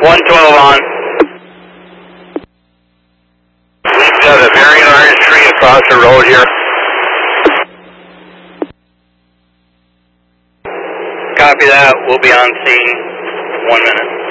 112 on. We've got a very large tree across the road here. Copy that. We'll be on scene 1 minute.